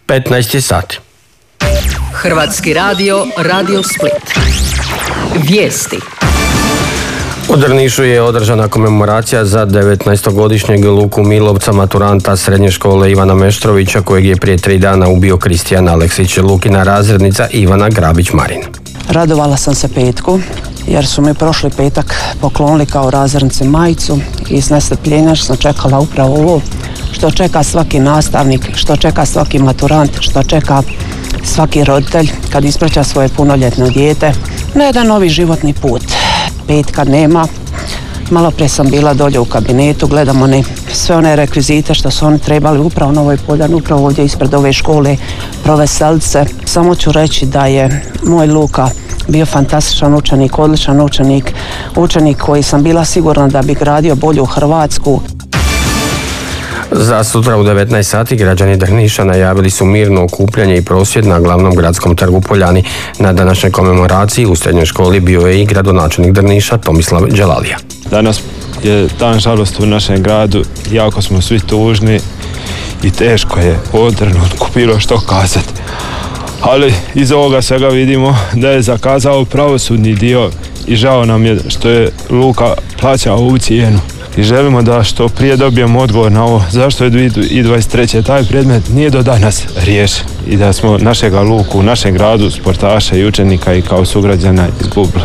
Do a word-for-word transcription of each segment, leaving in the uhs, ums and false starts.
petnaest je sati. Hrvatski radio, Radio Split. Vijesti. U Drnišu je održana komemoracija za devetnaestogodišnjeg Luku Milovca, maturanta srednje škole Ivana Meštrovića, kojeg je prije tri dana ubio Kristijan Aleksić. Lukina razrednica Ivana Grabić-Marin. Radovala sam se petku, jer su mi prošli petak poklonili kao razrednici majicu i s nestrpljenjem sam čekala upravo ovo što čeka svaki nastavnik, što čeka svaki maturant, što čeka svaki roditelj kad ispraća svoje punoljetno dijete na jedan novi životni put. Petka nema. Malo prije sam bila dolje u kabinetu, gledamo one, sve one rekvizite što su oni trebali upravo na ovoj poljani, upravo ovdje ispred ove škole proveselice se. Samo ću reći da je moj Luka bio fantastičan učenik, odličan učenik, učenik koji sam bila sigurna da bi gradio bolju Hrvatsku. Za sutra u devetnaest sati građani Drniša najavili su mirno okupljanje i prosvjed na glavnom gradskom trgu Poljani. Na današnjoj komemoraciji u srednjoj školi bio je i gradonačelnik Drniša Tomislav Đelalija. Danas je dan žalosti u našem gradu, jako smo svi tužni i teško je u ovom trenutku bilo što kazati. Ali iz ovoga svega vidimo da je zakazao pravosudni dio i žao nam je što je Luka plaćao ovu cijenu. I želimo da što prije dobijemo odgovor na ovo zašto je dvije tisuće dvadeset treće taj predmet nije do danas riješen i da smo našega Luku u našem gradu, sportaša i učenika i kao sugrađana izgubili.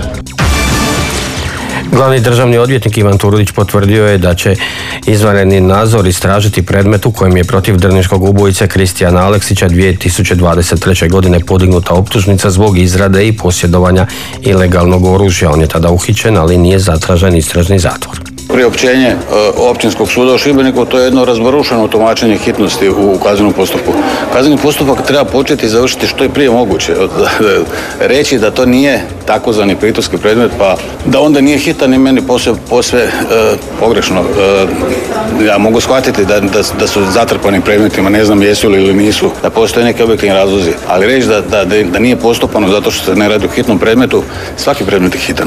Glavni državni odvjetnik Ivan Turudić potvrdio je da će izvanredni nadzor istražiti predmet u kojem je protiv drniškog ubojice Kristijana Aleksića dvije tisuće dvadeset treće. godine podignuta optužnica zbog izrade i posjedovanja ilegalnog oružja. On je tada uhićen, ali nije zatražen istražni zatvor. Priopćenje Općinskog suda u Šibeniku, to je jedno razbarušeno tumačenje hitnosti u kaznenom postupku. Kazneni postupak treba početi i završiti što je prije moguće. Reći da to nije takozvani priturski predmet, pa da onda nije hitan i meni posve, posve e, pogrešno. E, ja mogu shvatiti da, da, da su zatrpani predmetima, ne znam jesu li ili nisu, da postoje neki objektivni razlozi, ali reći da, da, da nije postupano zato što se ne radi o hitnom predmetu, svaki predmet je hitan.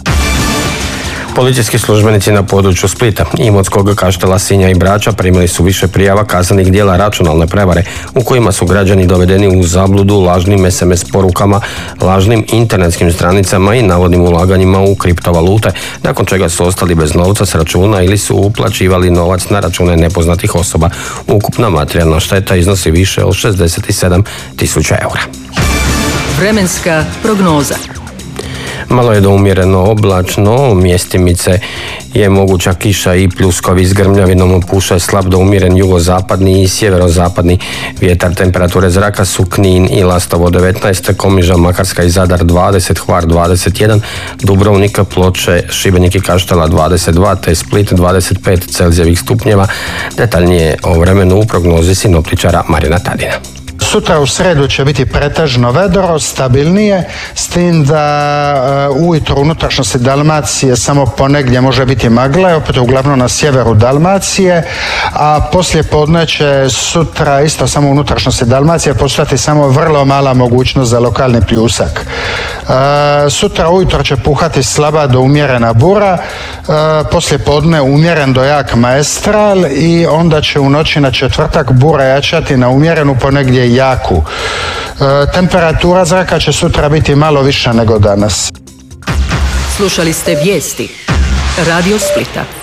Policijski službenici na području Splita, Imotskog, Kaštela, Sinja i Brača primili su više prijava kaznenih djela računalne prevare u kojima su građani dovedeni u zabludu lažnim es em es porukama, lažnim internetskim stranicama i navodnim ulaganjima u kriptovalute, nakon čega su ostali bez novca s računa ili su uplaćivali novac na račune nepoznatih osoba. Ukupna materijalna šteta iznosi više od šezdeset sedam tisuća eura. Vremenska prognoza. Malo je do umjereno oblačno, mjestimice je moguća kiša i pljuskovi s grmljavinom, puše slab do umjeren jugozapadni i sjeverozapadni vjetar. Temperature zraka su Knin i Lastovo devetnaest, Komiža, Makarska i Zadar dvadeset, Hvar dvadeset jedan, Dubrovnik, Ploče, Šibenik i Kaštela dvadeset dva, te Split dvadeset pet celzijevih stupnjeva. Detaljnije o vremenu u prognozi sinoptičara Marina Tadina. Sutra u sredu će biti pretežno vedro, stabilnije, s tim da uh, ujutro u unutrašnjosti Dalmacije samo ponegdje može biti magla, opet uglavnom na sjeveru Dalmacije, a poslije podne će sutra isto samo u unutrašnjosti Dalmacije postojati samo vrlo mala mogućnost za lokalni pljusak. Uh, sutra ujutro će puhati slaba do umjerena bura, uh, poslije podne umjeren do jak maestral i onda će u noći na četvrtak bura jačati na umjerenu, ponegdje jaku. E, temperatura zraka će sutra biti malo više nego danas. Slušali ste vijesti Radio Splita.